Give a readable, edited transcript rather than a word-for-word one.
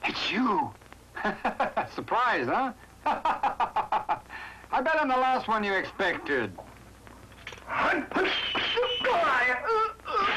It's you. Surprise, huh? I bet I'm the last one you expected.